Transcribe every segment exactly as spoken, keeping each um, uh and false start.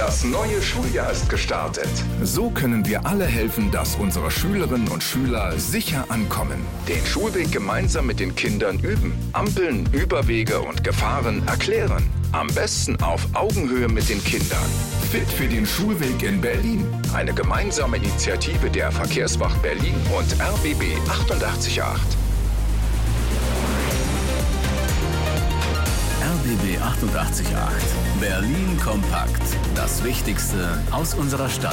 Das neue Schuljahr ist gestartet. So können wir alle helfen, dass unsere Schülerinnen und Schüler sicher ankommen. Den Schulweg gemeinsam mit den Kindern üben. Ampeln, Überwege und Gefahren erklären. Am besten auf Augenhöhe mit den Kindern. Fit für den Schulweg in Berlin. Eine gemeinsame Initiative der Verkehrswacht Berlin und R B B achtundachtzig Komma acht. R B B achtundachtzig Komma acht. Berlin kompakt. Das Wichtigste aus unserer Stadt.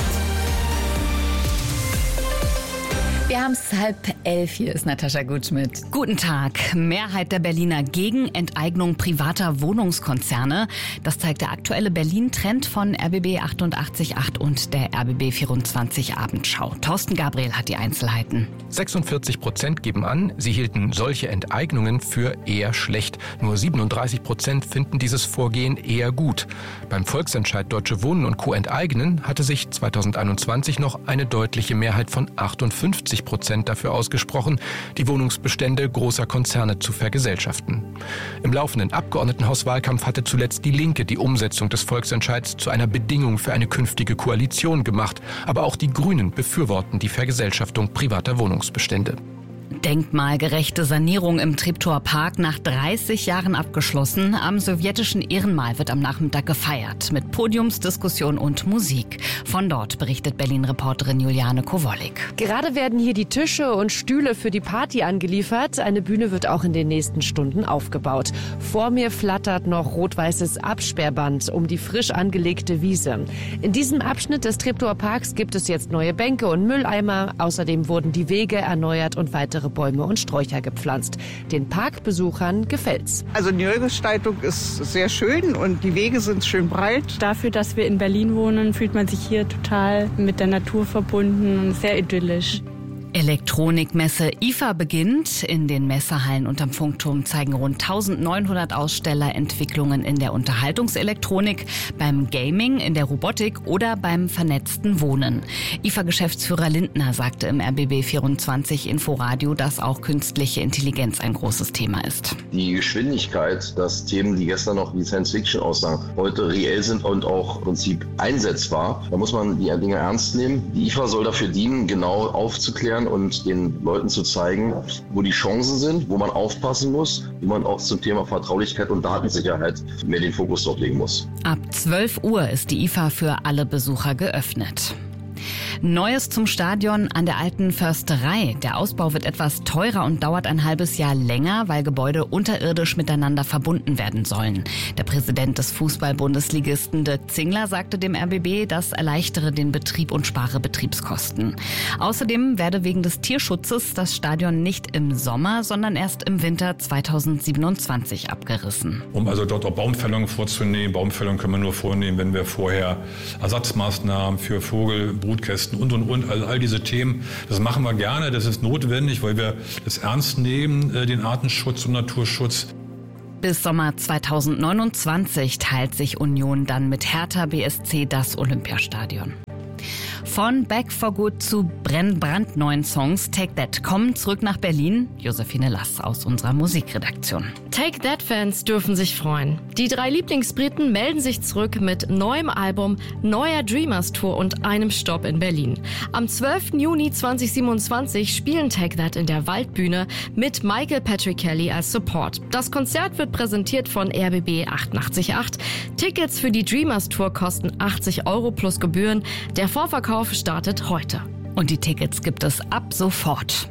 Wir haben es halb elf. Hier ist Natascha Gutschmidt. Guten Tag. Mehrheit der Berliner gegen Enteignung privater Wohnungskonzerne. Das zeigt der aktuelle Berlin-Trend von R B B achtundachtzig Komma acht und der R B B vierundzwanzig Abendschau. Thorsten Gabriel hat die Einzelheiten. sechsundvierzig Prozent geben an, sie hielten solche Enteignungen für eher schlecht. Nur siebenunddreißig Prozent finden dieses Vorgehen eher gut. Beim Volksentscheid Deutsche Wohnen und Co. enteignen hatte sich zweitausendeinundzwanzig noch eine deutliche Mehrheit von achtundfünfzig Prozent dafür ausgesprochen, die Wohnungsbestände großer Konzerne zu vergesellschaften. Im laufenden Abgeordnetenhauswahlkampf hatte zuletzt die Linke die Umsetzung des Volksentscheids zu einer Bedingung für eine künftige Koalition gemacht. Aber auch die Grünen befürworten die Vergesellschaftung privater Wohnungsbestände. Denkmalgerechte Sanierung im Treptower Park nach dreißig Jahren abgeschlossen. Am sowjetischen Ehrenmal wird am Nachmittag gefeiert mit Podiumsdiskussion und Musik. Von dort berichtet Berlin-Reporterin Juliane Kowollik. Gerade werden hier die Tische und Stühle für die Party angeliefert. Eine Bühne wird auch in den nächsten Stunden aufgebaut. Vor mir flattert noch rot-weißes Absperrband um die frisch angelegte Wiese. In diesem Abschnitt des Treptower Parks gibt es jetzt neue Bänke und Mülleimer. Außerdem wurden die Wege erneuert und weitere Bäume und Sträucher gepflanzt. Den Parkbesuchern gefällt's. Also die Neugestaltung ist sehr schön und die Wege sind schön breit. Dafür, dass wir in Berlin wohnen, fühlt man sich hier total mit der Natur verbunden und sehr idyllisch. Elektronikmesse I F A beginnt. In den Messehallen unterm Funkturm zeigen rund eintausendneunhundert Aussteller Entwicklungen in der Unterhaltungselektronik, beim Gaming, in der Robotik oder beim vernetzten Wohnen. I F A-Geschäftsführer Lindner sagte im R B B vierundzwanzig Inforadio, dass auch künstliche Intelligenz ein großes Thema ist. Die Geschwindigkeit, dass Themen, die gestern noch wie Science Fiction aussahen, heute reell sind und auch im Prinzip einsetzbar, da muss man die Dinge ernst nehmen. Die I F A soll dafür dienen, genau aufzuklären und den Leuten zu zeigen, wo die Chancen sind, wo man aufpassen muss, wie man auch zum Thema Vertraulichkeit und Datensicherheit mehr den Fokus drauf legen muss. Ab zwölf Uhr ist die I F A für alle Besucher geöffnet. Neues zum Stadion an der Alten Försterei. Der Ausbau wird etwas teurer und dauert ein halbes Jahr länger, weil Gebäude unterirdisch miteinander verbunden werden sollen. Der Präsident des Fußball-Bundesligisten Dirk Zingler sagte dem R B B, das erleichtere den Betrieb und spare Betriebskosten. Außerdem werde wegen des Tierschutzes das Stadion nicht im Sommer, sondern erst im Winter zweitausendsiebenundzwanzig abgerissen. Um also dort auch Baumfällungen vorzunehmen. Baumfällungen können wir nur vornehmen, wenn wir vorher Ersatzmaßnahmen für Vogel, Brutkästen und, und, und, also all diese Themen, das machen wir gerne, das ist notwendig, weil wir das ernst nehmen, den Artenschutz und Naturschutz. Bis Sommer zweitausendneunundzwanzig teilt sich Union dann mit Hertha B S C das Olympiastadion. Von Back for Good zu brandneuen Songs Take That kommen zurück nach Berlin. Josephine Lass aus unserer Musikredaktion. Take That-Fans dürfen sich freuen. Die drei Lieblingsbriten melden sich zurück mit neuem Album, neuer Dreamers-Tour und einem Stopp in Berlin. Am zwölften Juni zweitausendsiebenundzwanzig spielen Take That in der Waldbühne mit Michael Patrick Kelly als Support. Das Konzert wird präsentiert von R B B achtundachtzig Komma acht. Tickets für die Dreamers-Tour kosten achtzig Euro plus Gebühren. Der Vorverkauf startet heute. Und die Tickets gibt es ab sofort.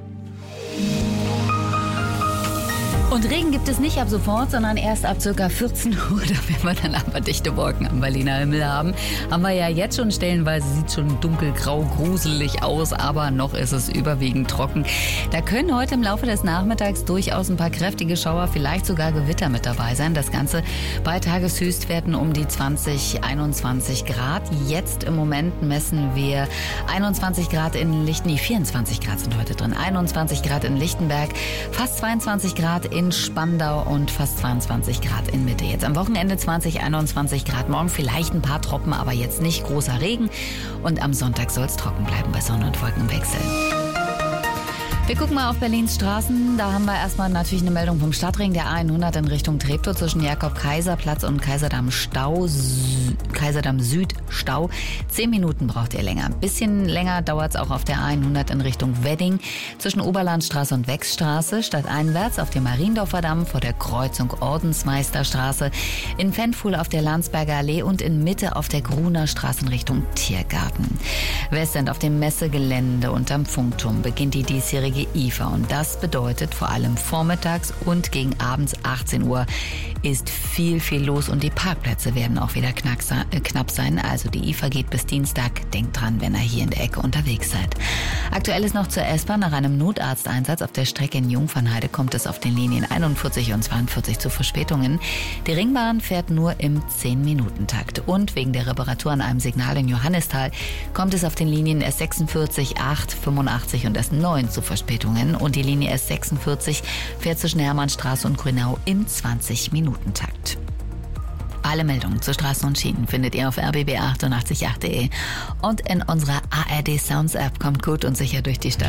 Und Regen gibt es nicht ab sofort, sondern erst ab ca. vierzehn Uhr. Da werden wir dann aber dichte Wolken am Berliner Himmel haben. Haben wir ja jetzt schon stellenweise, sieht schon dunkelgrau, gruselig aus, aber noch ist es überwiegend trocken. Da können heute im Laufe des Nachmittags durchaus ein paar kräftige Schauer, vielleicht sogar Gewitter mit dabei sein. Das Ganze bei Tageshöchstwerten um die zwanzig, einundzwanzig Grad. Jetzt im Moment messen wir einundzwanzig Grad in Lichtenberg, nee, vierundzwanzig Grad sind heute drin, einundzwanzig Grad in Lichtenberg, fast zweiundzwanzig Grad in Spandau und fast zweiundzwanzig Grad in Mitte. Jetzt am Wochenende zwanzig, einundzwanzig Grad. Morgen vielleicht ein paar Tropfen, aber jetzt nicht großer Regen. Und am Sonntag soll es trocken bleiben bei Sonne und Wolkenwechsel. Wir gucken mal auf Berlins Straßen. Da haben wir erstmal natürlich eine Meldung vom Stadtring, der A hundert in Richtung Treptow zwischen Jakob-Kaiser-Platz und Kaiserdamm-Stau, Kaiserdamm-Süd-Stau. Zehn Minuten braucht ihr länger. Ein bisschen länger dauert es auch auf der A hundert in Richtung Wedding zwischen Oberlandstraße und Wechsstraße, stadteinwärts auf dem Mariendorfer Damm vor der Kreuzung Ordensmeisterstraße, in Pfändfuhl auf der Landsberger Allee und in Mitte auf der Gruner Straße in Richtung Tiergarten. Westend auf dem Messegelände unterm Funkturm beginnt die diesjährige I F A und das bedeutet vor allem vormittags und gegen abends achtzehn Uhr ist viel, viel los und die Parkplätze werden auch wieder knack, äh, knapp sein. Also die I F A geht bis Dienstag. Denkt dran, wenn ihr hier in der Ecke unterwegs seid. Aktuell ist noch zur S-Bahn. Nach einem Notarzteinsatz auf der Strecke in Jungfernheide kommt es auf den Linien einundvierzig und zweiundvierzig zu Verspätungen. Die Ringbahn fährt nur im zehn-Minuten-Takt. Und wegen der Reparatur an einem Signal in Johannisthal kommt es auf den Linien S sechsundvierzig, acht, fünfundachtzig und S neun zu Verspätungen. Und die Linie S sechsundvierzig fährt zwischen Hermannstraße und Grünau im zwanzig-Minuten-Takt. Alle Meldungen zu Straßen und Schienen findet ihr auf r b b achtundachtzig punkt acht punkt de und in unserer A R D Sounds App. Kommt gut und sicher durch die Stadt.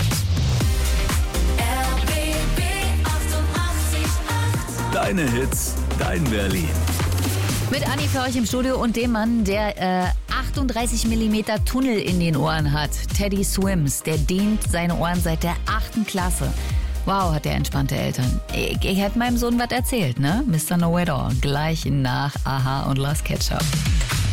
R B B achtundachtzig Komma acht. Deine Hits, dein Berlin. Mit Anni für euch im Studio und dem Mann, der äh, achtunddreißig Millimeter Tunnel in den Ohren hat. Teddy Swims, der dehnt seine Ohren seit der achten Klasse. Wow, hat der entspannte Eltern. Ich, ich hätte meinem Sohn was erzählt, ne? Mister Know It All. Gleich nach Aha und Lost Ketchup.